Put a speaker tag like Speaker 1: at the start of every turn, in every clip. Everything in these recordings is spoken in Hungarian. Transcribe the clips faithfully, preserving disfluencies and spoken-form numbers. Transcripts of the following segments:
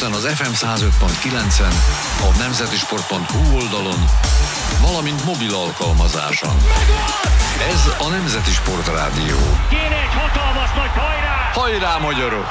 Speaker 1: Budapesten az ef em száz öt pont kilencen, a nemzetisport pont hu oldalon, valamint mobil alkalmazáson. Ez a Nemzeti Sport Rádió.
Speaker 2: Kéne egy hatalmas nagy hajrá!
Speaker 1: Hajrá, magyarok!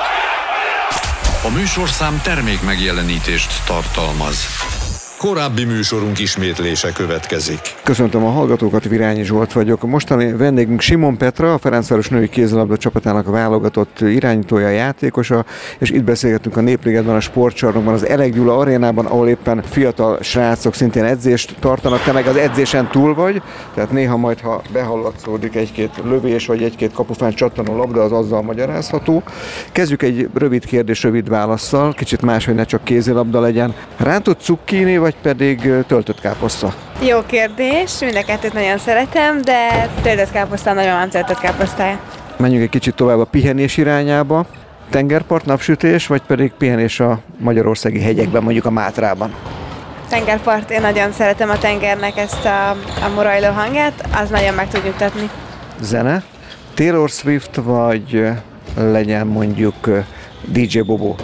Speaker 1: A műsorszám termék megjelenítést tartalmaz. Korábbi műsorunk ismétlése következik.
Speaker 3: Köszöntöm a hallgatókat, Virányi Zsolt vagyok. Mostani vendégünk Simon Petra, a Ferencváros női kézilabda csapatának a válogatott irányítója, játékosa, és itt beszélgetünk a Népligetben, a sportcsarnokban, az Elek Gyula arénában, ahol éppen fiatal srácok szintén edzést tartanak. Te meg az edzésen túl vagy, tehát néha majd, ha behallatszódik egy-két lövés, vagy egy-két kapufán csattanó labda, az azzal magyarázható. Kezdjük egy rövid kérdés, rövid válasszal, kicsit más, hogy ne csak kézilabda legyen. Rántott cukkini, vagy pedig töltött káposzta?
Speaker 4: Jó kérdés, mind a kettőt nagyon szeretem, de töltött káposzta, a nagymamám töltött káposztája.
Speaker 3: Menjünk egy kicsit tovább a pihenés irányába. Tengerpart, napsütés, vagy pedig pihenés a magyarországi hegyekben, mondjuk a Mátrában?
Speaker 4: Tengerpart, én nagyon szeretem a tengernek ezt a, a morajló hangját, az nagyon meg tud nyugtatni.
Speaker 3: Zene? Taylor Swift, vagy legyen mondjuk dé dzsé Bobo?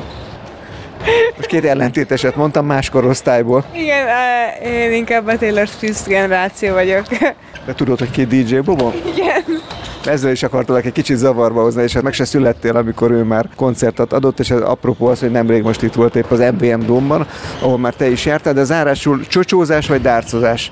Speaker 3: Most két ellentéteset mondtam más korosztályból.
Speaker 4: Igen, én inkább a Taylor Swift generáció vagyok.
Speaker 3: De tudod, hogy két dé dzsé Bobo?
Speaker 4: Igen.
Speaker 3: Ezzel is akartalak egy kicsit zavarba hozni, és hát meg se születtél, amikor ő már koncertet adott, és ez apropó az, hogy nemrég most itt volt épp az em vé em Dome-ban, ahol már te is jártál, de zárásul csocsózás vagy dárcozás?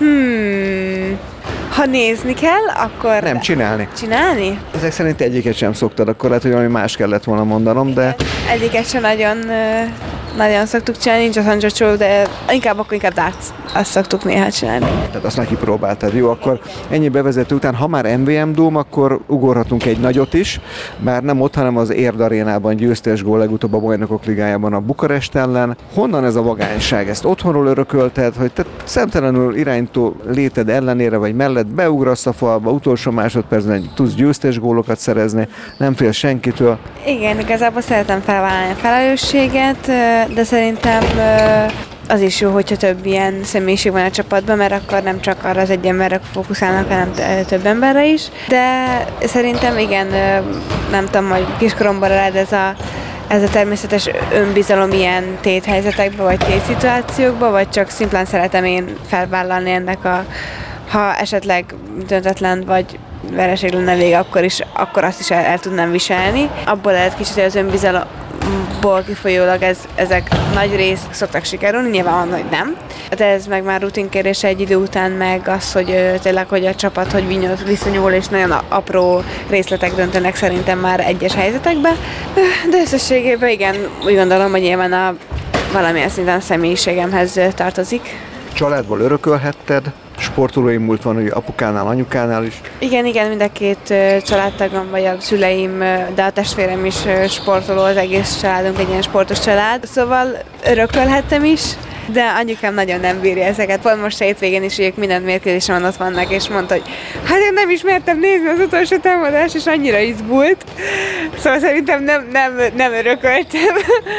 Speaker 4: Hmm... Ha nézni kell, akkor...
Speaker 3: Nem, csinálni.
Speaker 4: Csinálni?
Speaker 3: Ezek szerint egyiket sem szoktad, akkor lehet, hogy valami más kellett volna mondanom, de...
Speaker 4: Egyiket sem nagyon, nagyon szoktuk csinálni, nincs az csocsó, de inkább akkor inkább darts. Azt szoktuk néha csinálni.
Speaker 3: Tehát azt neki próbáltad. Jó, akkor ennyi bevezető után, ha már em vé em Dome, akkor ugorhatunk egy nagyot is, bár nem ott, hanem az Érd arénában győztes gól legutóbb a Bajnokok Ligájában a Bukarest ellen. Honnan ez a vagányság? Ezt otthonról örökölted, hogy te szemtelenül irányító léted ellenére vagy mellett beugrasz a falba, utolsó másodpercben tudsz győztes gólokat szerezni, nem félsz senkitől.
Speaker 4: Igen, igazából szeretem felvállalni a felelősséget, de szerintem az is jó, hogyha több ilyen személyiség van a csapatban, mert akkor nem csak arra az egy emberre fókuszálnak, hanem több emberre is. De szerintem igen, nem tudom, hogy kiskoromban lehet ez a Ez a természetes önbizalom ilyen téthelyzetekben, vagy tétszituációkban, vagy csak szimplán szeretem én felvállalni ennek a, ha esetleg döntetlen vagy vereség lenne vége, akkor is, akkor azt is el, el tudnám viselni. Abból lehet kicsit, hogy az önbizalomból kifolyólag ez, ezek nagy részt szoktak sikerülni, nyilván van, hogy nem. De ez meg már rutinkérdése egy idő után, meg az, hogy tényleg, hogy a csapat hogy viszonyul, és nagyon apró részletek döntenek szerintem már egyes helyzetekben. De összességében igen, úgy gondolom, hogy nyilván a valamilyen szinten a személyiségemhez tartozik.
Speaker 3: Családból örökölhetted, sportolói múlt van, hogy apukánál, anyukánál is.
Speaker 4: Igen, igen, mind a két családtagom, vagy a szüleim, de a testvérem is sportoló, az egész családunk egy ilyen sportos család. Szóval örökölhettem is, de anyukám nagyon nem bírja ezeket. Pont most a hétvégén is ők minden mérkőzésen ott vannak, és mondta, hogy hát én nem ismertem nézni az utolsó támadást, és annyira izgult. Szóval szerintem nem, nem, nem örököltem.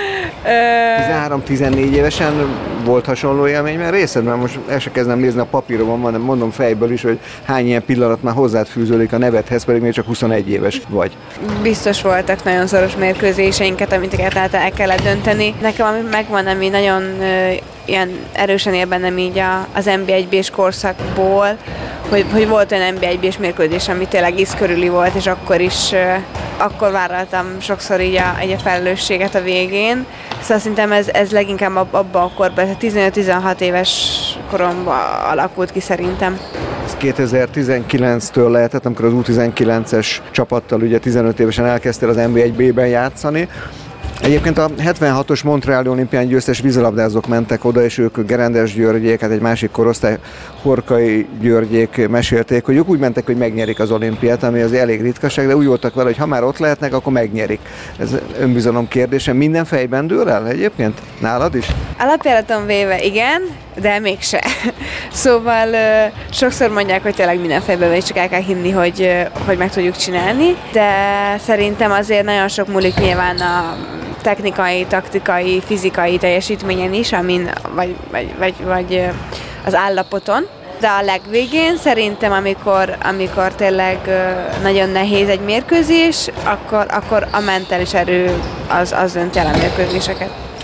Speaker 3: tizenhárom-tizennégy évesen volt hasonló élmény, mert részed, mert most el se kezdem nézni a papíromon, hanem mondom fejből is, hogy hány ilyen pillanat már hozzád fűződik a nevedhez, pedig még csak huszonegy éves vagy.
Speaker 4: Biztos voltak nagyon szoros mérkőzéseinket, amit el kellett dönteni. Nekem ami megvan, ami nagyon ilyen erősen ér bennem így a, az en bé egy bés korszakból, hogy, hogy volt olyan en bé egy bés mérkőzés, ami tényleg íz körüli volt, és akkor is akkor vállaltam sokszor így a, így a felelősséget a végén. Szóval szerintem ez, ez leginkább abban a korban, tizenöt-tizenhat éves koromban alakult ki szerintem.
Speaker 3: Ez kétezer-tizenkilenctől lehetett, amikor az U tizenkilences csapattal ugye tizenöt évesen elkezdtél az en bé egy bé-ben játszani. Egyébként a hetvenhatos Montreali olimpián győztes vízilabdázók mentek oda, és ők Gerendes Györgyék, hát egy másik korosztály, Horkai Györgyék mesélték, hogy ők úgy mentek, hogy megnyerik az olimpiát, ami az elég ritkaság, de úgy voltak vele, hogy ha már ott lehetnek, akkor megnyerik. Ez önbizalom kérdése. Minden fejben dől el egyébként? Nálad is?
Speaker 4: Alapjáraton véve igen, de mégse. Szóval sokszor mondják, hogy tényleg minden fejben véve, csak el kell hinni, hogy, hogy meg tudjuk csinálni, de szerintem azért nagyon sok múlik nyilván a technikai, taktikai, fizikai teljesítményen is, amin, vagy, vagy, vagy, vagy az állapoton. De a legvégén szerintem, amikor, amikor tényleg nagyon nehéz egy mérkőzés, akkor, akkor a mentális erő az, az dönti el a mérkőzéseket.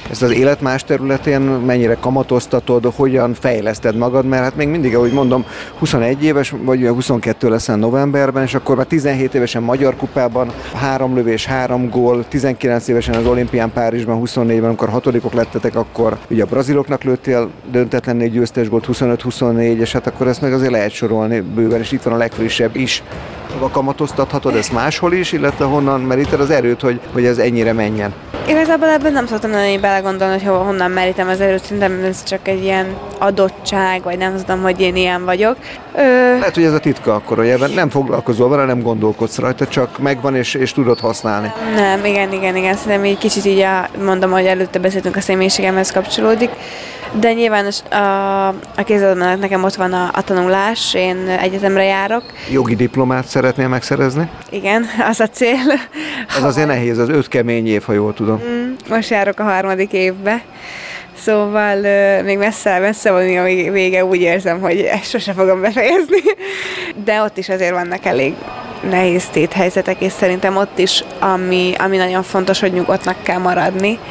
Speaker 3: ezt az élet más területén mennyire kamatoztatod, hogyan fejleszted magad, mert hát még mindig, ahogy mondom, huszonegy éves, vagy huszonkettő leszel novemberben, és akkor már tizenhét évesen Magyar Kupában, három lövés, három gól, tizenkilenc évesen az olimpián Párizsban, huszonnégyben, amikor hatodikok lettetek, akkor ugye a braziloknak lőttél döntetlenné győztes gólt, huszonöt huszonnégy, és hát akkor ezt meg azért lehet sorolni bőven, és itt van a legfrissebb is. Szóval kamatoztathatod ezt máshol is, illetve honnan meríted az erőt, hogy, hogy ez ennyire menjen?
Speaker 4: Igazából ebben nem szoktam nagyon belegondolni, hogy hova, honnan merítem az erőt, szerintem ez csak egy ilyen adottság, vagy nem tudom, hogy én ilyen vagyok. Ö...
Speaker 3: Lehet, hogy ez a titka akkor, hogy ebben nem foglalkozol vele, nem gondolkodsz rajta, csak megvan és, és tudod használni.
Speaker 4: Nem, igen, igen, igen, szerintem így kicsit így a, mondom, hogy előtte beszéltünk, a személyiségemhez kapcsolódik. De nyilván a, a kézilabdában nekem ott van a, a tanulás, én egyetemre járok.
Speaker 3: Jogi diplomát szeretnél megszerezni?
Speaker 4: Igen, az a cél.
Speaker 3: Az azért nehéz, az öt kemény év, ha jól tudom.
Speaker 4: Mm, most járok a harmadik évbe, szóval uh, még messze, messze van, amíg vége, úgy érzem, hogy ezt sose fogom befejezni. De ott is azért vannak elég nehéz téthelyzetek, és szerintem ott is, ami, ami nagyon fontos, hogy nyugodtnak kell maradni,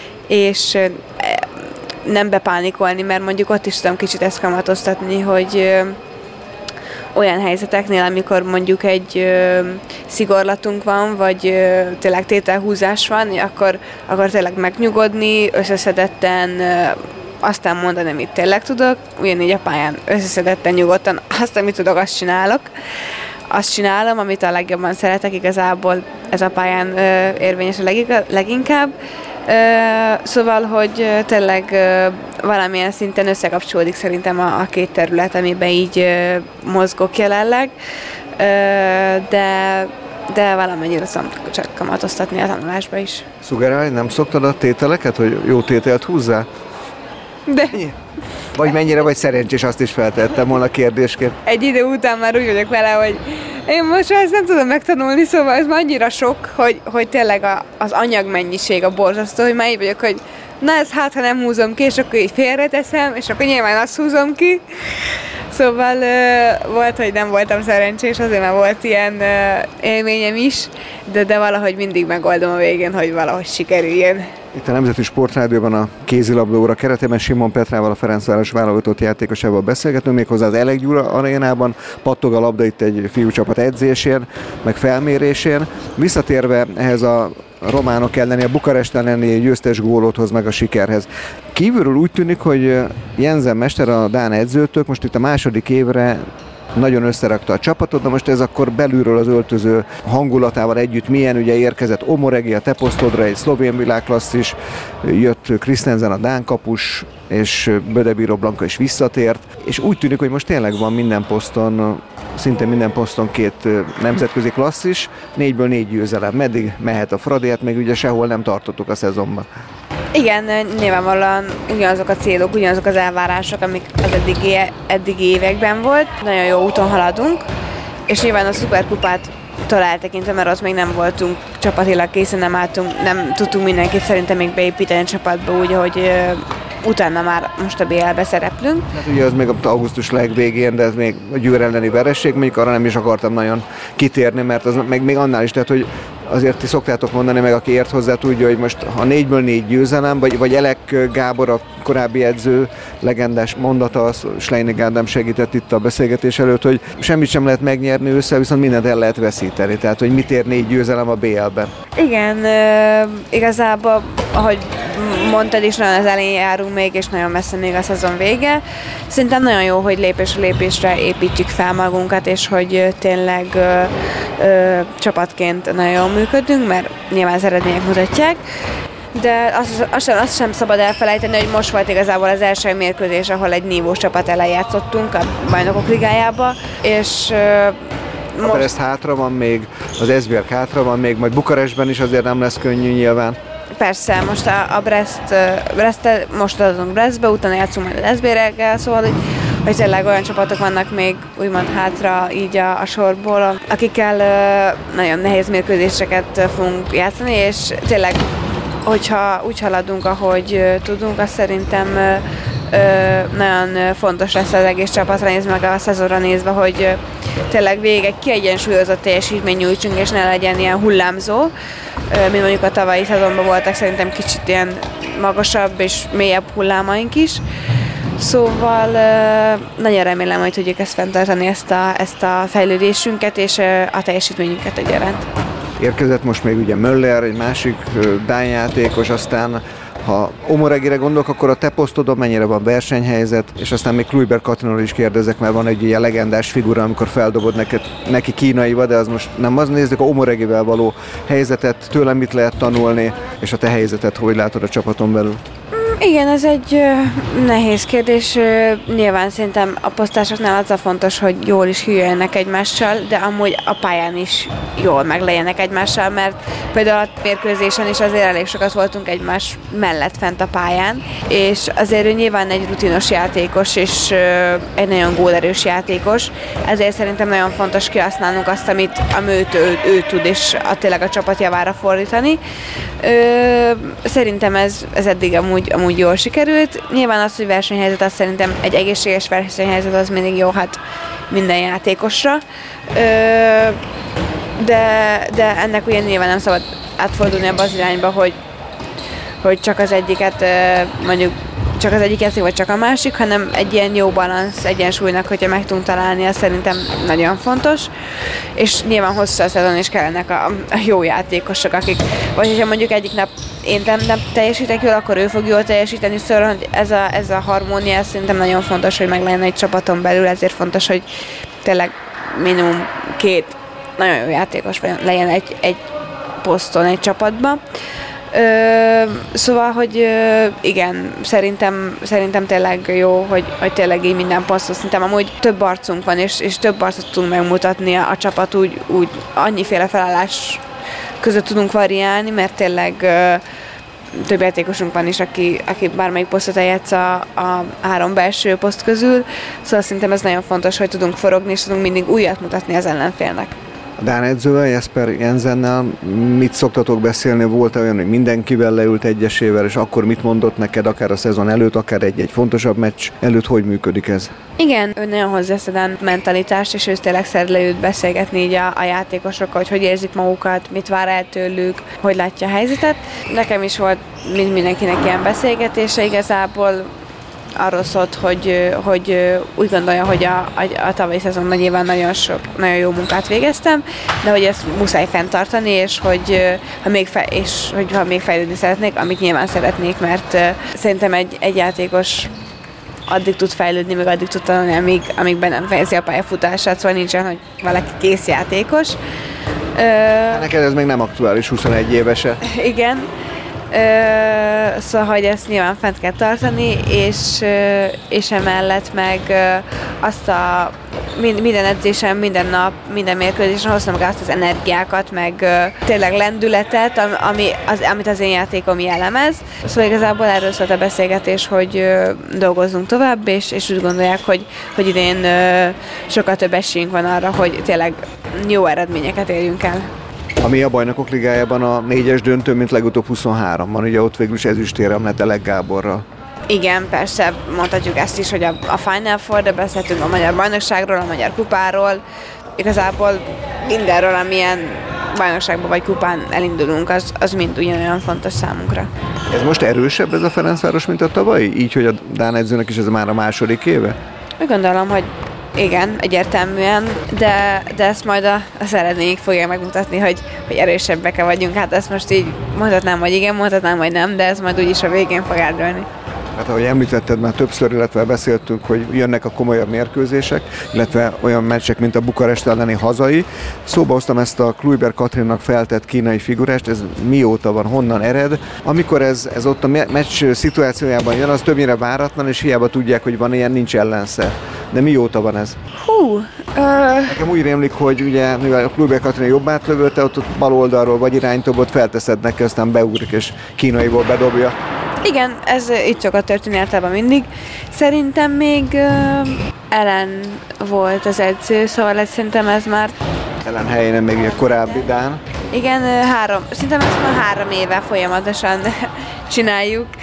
Speaker 4: és nem bepánikolni, mert mondjuk ott is tudom kicsit ezt kamatoztatni, hogy ö, olyan helyzeteknél, amikor mondjuk egy ö, szigorlatunk van, vagy ö, tényleg tételhúzás van, akkor, akkor tényleg megnyugodni, összeszedetten ö, aztán mondani, amit tényleg tudok, ugyanígy a pályán összeszedetten, nyugodtan, azt, amit tudok, azt csinálok. Azt csinálom, amit a legjobban szeretek, igazából ez a pályán ö, érvényes a leginkább. Uh, szóval, hogy uh, tényleg uh, valamilyen szinten összekapcsolódik szerintem a, a két terület, amiben így uh, mozgok jelenleg, uh, de, de valamennyire tudom csak kamatoztatni a tanulásba is.
Speaker 3: Szugerálj, nem szoktad a tételeket, hogy jó tételt húzzál?
Speaker 4: De...
Speaker 3: Vagy mennyire vagy szerencsés, azt is feltettem volna kérdésként.
Speaker 4: Egy idő után már úgy vagyok vele, hogy én most már ezt nem tudom megtanulni, szóval ez már annyira sok, hogy, hogy tényleg a, az anyagmennyiség a borzasztó, hogy már így vagyok, hogy na ez hát, ha nem húzom ki, és akkor így félreteszem, és akkor nyilván azt húzom ki. Szóval uh, volt, hogy nem voltam szerencsés, azért már volt ilyen uh, élményem is, de, de valahogy mindig megoldom a végén, hogy valahogy sikerüljön.
Speaker 3: Itt a Nemzeti Sportrádióban a kézilabda óra keretében Simon Petrával, a Ferencváros válogatott játékosával beszélgetünk, méghozzá az Elek Gyula arénában, pattog a labda itt egy fiúcsapat edzésén, meg felmérésén. Visszatérve ehhez a románok elleni, a Bukarest elleni győztes gólothoz, meg a sikerhez. Kívülről úgy tűnik, hogy Jensen Mester, a dán edzőtök most itt a második évre nagyon összerakta a csapatot, de most ez akkor belülről az öltöző hangulatával együtt milyen, ugye érkezett Omoregi a te posztodra, egy szlovén világklasszis, jött Christensen a dán kapus, és Bödebíró Blanka is visszatért, és úgy tűnik, hogy most tényleg van minden poszton, szinte minden poszton két nemzetközi klasszis, négyből négy győzelem. Meddig mehet a Fradiát, még ugye sehol nem tartottuk a szezonban.
Speaker 4: Igen, nyilvánvalóan ugyanazok a célok, ugyanazok az elvárások, amik az eddigi, eddigi években volt. Nagyon jó úton haladunk, és nyilván a szuperkupát eltekintve, mert ott még nem voltunk csapatilag készen, nem álltunk, nem tudtunk mindenkit szerintem még beépíteni a csapatba úgy, hogy uh, utána már most a bé el-be szereplünk.
Speaker 3: Hát ugye az még augusztus legvégén, de ez még a Győr elleni veresség, mondjuk arra nem is akartam nagyon kitérni, mert az meg még annál is, tehát hogy azért ti szoktátok mondani, meg aki ért hozzá tudja, hogy most ha négyből négy győzelem, vagy, vagy Elek Gábor, a korábbi edző legendás mondata, az Schleinig Ádám segített itt a beszélgetés előtt, hogy semmit sem lehet megnyerni össze, viszont mindent el lehet veszíteni. Tehát, hogy mit ér négy győzelem a bé el-ben.
Speaker 4: Igen, e, igazából, ahogy mondtad is, nagyon az elején járunk még, és nagyon messze még a szezon vége. Szerintem nagyon jó, hogy lépésről lépésre építjük fel magunkat, és hogy tényleg ö, ö, csapatként nagyon jól működünk, mert nyilván az eredmények mutatják. De azt, azt, sem, azt sem szabad elfelejteni, hogy most volt igazából az első mérkőzés, ahol egy nívós csapat ellen játszottunk a Bajnokok Ligájába, és
Speaker 3: most... A Brest hátra van még, az Esbjerg hátra van még, majd Bukarestben is azért nem lesz könnyű nyilván.
Speaker 4: Persze, most a, a Brest, Brest, most adunk Brestbe, utána játszunk majd az Esbjerggel, szóval, hogy, hogy tényleg olyan csapatok vannak még úgymond hátra így a, a sorból, akikkel uh, nagyon nehéz mérkőzéseket fogunk játszani, és tényleg, hogyha úgy haladunk, ahogy uh, tudunk, azt szerintem uh, ö, nagyon fontos lesz az egész csapatra nézve, meg a szezonra nézve, hogy ö, tényleg végig egy kiegyensúlyozott teljesítmény nyújtsunk, és ne legyen ilyen hullámzó, ö, mint mondjuk a tavalyi szezonban voltak szerintem kicsit ilyen magasabb és mélyebb hullámaink is. Szóval nagyon remélem, hogy tudjuk ezt fenntartani, ezt a, ezt a fejlődésünket és a teljesítményünket egyaránt.
Speaker 3: Érkezett most még ugye Möller, egy másik dán játékos, aztán ha Omoregire gondolok, akkor a te posztodon mennyire van versenyhelyzet, és aztán még Kluivert Katrinról is kérdezek, mert van egy ilyen legendás figura, amikor feldobod neked, neki kínaiba, de az most nem az. Nézzük a Omoregivel való helyzetet, tőlem mit lehet tanulni, és a te helyzetet hogy látod a csapaton belül?
Speaker 4: Igen, ez egy uh, nehéz kérdés. Uh, nyilván szerintem a posztásoknál az a fontos, hogy jól is hűljenek egymással, de amúgy a pályán is jól meglegyenek egymással, mert például a mérkőzésen is azért elég sokat voltunk egymás mellett fent a pályán, és azért ő nyilván egy rutinos játékos, és uh, egy nagyon gólerős játékos, ezért szerintem nagyon fontos kihasználnunk azt, amit, amit ő, ő tud, és a, tényleg a csapat javára fordítani. Uh, szerintem ez, ez eddig amúgy, amúgy jól sikerült. Nyilván az, hogy versenyhelyzet, az szerintem egy egészséges versenyhelyzet az mindig jó, hát minden játékosra. De, de ennek ugye nyilván nem szabad átfordulni abba az irányba, hogy, hogy csak az egyiket mondjuk csak az egyik játék, vagy csak a másik, hanem egy ilyen jó balansz egyensúlynak, hogyha meg tudunk találni, az szerintem nagyon fontos. És nyilván hosszú a szezon is kellenek a, a jó játékosok, akik, vagy hogyha mondjuk egyik nap én nem, nem teljesítek jól, akkor ő fog jól teljesíteni, szóval hogy ez a, ez a harmónia szerintem nagyon fontos, hogy meglegyen egy csapaton belül, ezért fontos, hogy tényleg minimum két nagyon jó játékos legyen egy, egy poszton, egy csapatban. Ö, szóval, hogy ö, igen, szerintem, szerintem tényleg jó, hogy, hogy tényleg így minden poszton szerintem amúgy több arcunk van, és, és több arcot tudunk megmutatni a, a csapat, úgy, úgy annyiféle felállás között tudunk variálni, mert tényleg ö, több játékosunk van is, aki, aki bármelyik posztot eljátsz a, a három belső poszt közül, szóval szerintem ez nagyon fontos, hogy tudunk forogni, és tudunk mindig újat mutatni az ellenfélnek.
Speaker 3: A dán edzővel, Jesper Jensennel mit szoktatok beszélni? Volt olyan, hogy mindenkivel leült egyesével, és akkor mit mondott neked, akár a szezon előtt, akár egy-egy fontosabb meccs előtt, hogy működik ez?
Speaker 4: Igen, ő nagyon hozzászedan mentalitást, és ő tényleg szeret leült beszélgetni így a, a játékosokkal, hogy hogy érzik magukat, mit vár el tőlük, hogy látja a helyzetet. Nekem is volt mind mindenkinek ilyen beszélgetése, igazából arról szólt, hogy, hogy úgy gondolja, hogy a, a, a tavalyi szezonban nyilván nagyon sok, nagyon jó munkát végeztem, de hogy ezt muszáj fenntartani, és hogy ha még, fe, és, hogy, ha még fejlődni szeretnék, amit nyilván szeretnék, mert szerintem egy, egy játékos addig tud fejlődni, meg addig tud tanulni, amíg, amíg be nem fejezi a pályafutását, szóval nincsen, hogy valaki kész játékos.
Speaker 3: Neked ez még nem aktuális, huszonegy évese.
Speaker 4: Igen. Uh, szóval, hogy ezt nyilván fent kell tartani, és, uh, és emellett meg uh, azt a minden edzésen, minden nap, minden mérkőzésen hoztam meg azt az energiákat, meg uh, tényleg lendületet, ami, az, amit az én játékom jellemez. Szóval igazából erről szólt a beszélgetés, hogy uh, dolgozzunk tovább, és, és úgy gondolják, hogy, hogy idén uh, sokkal több esélyünk van arra, hogy tényleg jó eredményeket érjünk el.
Speaker 3: Ami a Bajnokok Ligájában a négyes döntő, mint legutóbb huszonháromban, ugye ott végül is ezüstérem lett Elek Gáborral.
Speaker 4: Igen, persze mondhatjuk ezt is, hogy a, a Final Four, de beszéltünk a Magyar Bajnokságról, a Magyar Kupáról, igazából mindenről, amilyen bajnokságban vagy kupán elindulunk, az, az mind ugyanolyan fontos számunkra.
Speaker 3: Ez most erősebb ez a Ferencváros, mint a tavalyi? Így, hogy a dán edzőnek is ez már a második éve?
Speaker 4: Úgy gondolom, hogy igen, egyértelműen, de, de ezt majd a, az eredmények fogja megmutatni, hogy, hogy erősebbek-e vagyunk. Hát ezt most így mondhatnám, hogy igen, mondhatnám, hogy nem, de ez majd úgyis a végén fog eldőlni.
Speaker 3: Hát ahogy említetted már többször, illetve beszéltünk, hogy jönnek a komolyabb mérkőzések, illetve olyan meccsek, mint a Bukarest elleni hazai. Szóba hoztam ezt a Kluivert Katrinnak feltett kínai figurást, ez mióta van, honnan ered. Amikor ez, ez ott a meccs szituációjában jön, az többnyire váratlan, és hiába tudják, hogy van ilyen, nincs ellenszer. De mióta van ez?
Speaker 4: Hú! Uh...
Speaker 3: Nekem úgy rémlik, hogy ugye, mivel a Kluivert Katrin jobb átlövőte, ott, ott bal oldalról vagy iránytobot felteszed neki, aztán beugrik, és kínaiból bedobja.
Speaker 4: Igen, ez itt szokott történni általában mindig. Szerintem még uh, Ellen volt az edző, szóval ez, szerintem ez már...
Speaker 3: Ellen helyén még egy korábbi dán.
Speaker 4: Igen, három, szerintem ezt már három éve folyamatosan csináljuk.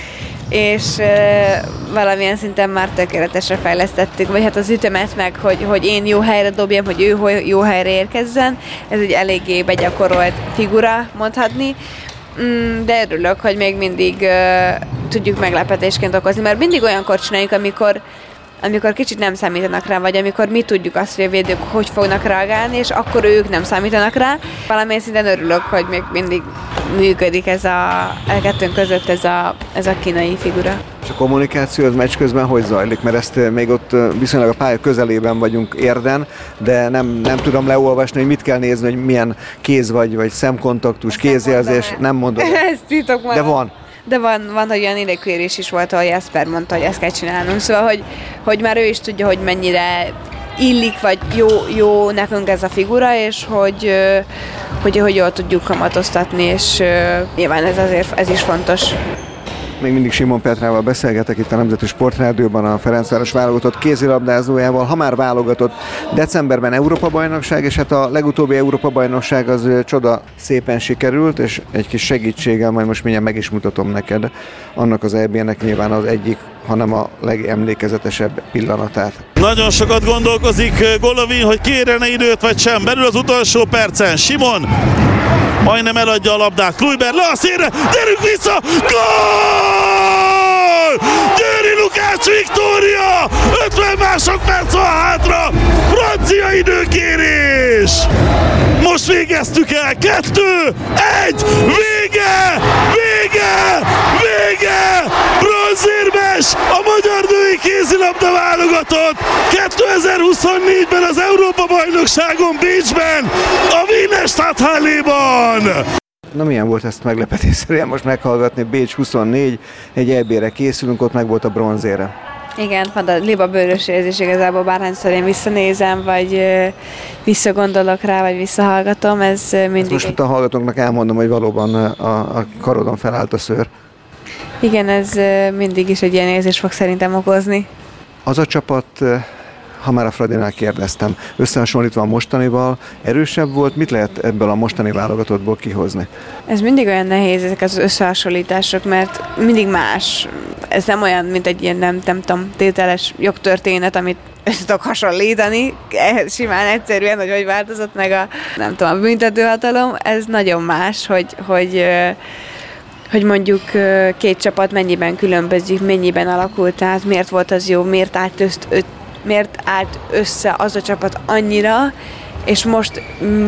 Speaker 4: és uh, valamilyen szinten már tökéletesre fejlesztettük, vagy hát az ütemet meg, hogy, hogy én jó helyre dobjam, hogy ő jó helyre érkezzen. Ez egy eléggé begyakorolt figura, mondhatni. Mm, de örülök, hogy még mindig uh, tudjuk meglepetésként okozni, mert mindig olyankor csináljuk, amikor amikor kicsit nem számítanak rá, vagy amikor mi tudjuk azt, hogy a védők hogy fognak reagálni, és akkor ők nem számítanak rá. Valamilyen szinten örülök, hogy még mindig működik ez a, a kettőnk között ez a, ez a kínai figura.
Speaker 3: És a kommunikáció az meccs közben hogy zajlik? Mert ezt még ott viszonylag a pálya közelében vagyunk Érden, de nem, nem tudom leolvasni, hogy mit kell nézni, hogy milyen kéz vagy, vagy szemkontaktus, kézjelzés, nem mondom.
Speaker 4: Ez titok már.
Speaker 3: De van.
Speaker 4: De van, van, hogy olyan idegkérés is volt, ahol Jasper mondta, hogy ezt kell csinálnunk. Szóval, hogy, hogy már ő is tudja, hogy mennyire illik, vagy jó, jó nekünk ez a figura, és hogy, hogy, hogy jól tudjuk kamatoztatni, és nyilván ez azért ez is fontos.
Speaker 3: Még mindig Simon Petrával beszélgetek itt a Nemzeti Sportrádióban, a Ferencváros válogatott kézilabdázójával. Ha már válogatott, decemberben Európa-bajnokság, és hát a legutóbbi Európa-bajnokság az csoda szépen sikerült, és egy kis segítséggel majd most mindjárt meg is mutatom neked. Annak az é bé-nek nyilván az egyik, hanem a legemlékezetesebb pillanatát.
Speaker 5: Nagyon sokat gondolkozik Golovin, hogy kérene időt vagy sem. Belül az utolsó percen Simon majdnem eladja a labdát. Kluiber le a szélre, gyerünk vissza! Gól! Győri Lukács Viktória! ötven másodperc van hátra! Francia időkérés! Most végeztük el! Kettő! Egy! Vége! Vége! Vége! Bronzérmes! A magyar női kézilabda válogatott! kétezer-huszonnégyben az Európa-bajnokságon Bécsben! A Wiener Stadthalléban!
Speaker 3: Na milyen volt ezt meglepetésszerűen most meghallgatni? Bécs huszonnégy, egy é bé-re készülünk, ott meg volt a bronzére.
Speaker 4: Igen, van a liba bőrös érzés igazából, bárhányszor én visszanézem, vagy ö, visszagondolok rá, vagy visszahallgatom, ez mindig... Ezt
Speaker 3: most egy... a hallgatóknak elmondom, hogy valóban a, a karodon felállt a szőr.
Speaker 4: Igen, ez ö, mindig is egy ilyen érzés fog szerintem okozni.
Speaker 3: Az a csapat, ha már a Fradinál kérdeztem, összehasonlítva a mostanival, erősebb volt, mit lehet ebből a mostani válogatottból kihozni?
Speaker 4: Ez mindig olyan nehéz, ezek az összehasonlítások, mert mindig más. Ez nem olyan, mint egy ilyen nem, nem tudom, tételes jogtörténet, amit össze tudok hasonlítani, ehhez simán egyszerűen, hogy hogy változott meg a, nem tudom, a büntetőhatalom. Ez nagyon más, hogy, hogy hogy mondjuk két csapat mennyiben különbözik, mennyiben alakult, tehát miért volt az jó, miért állt, össz, miért állt össze az a csapat annyira, és most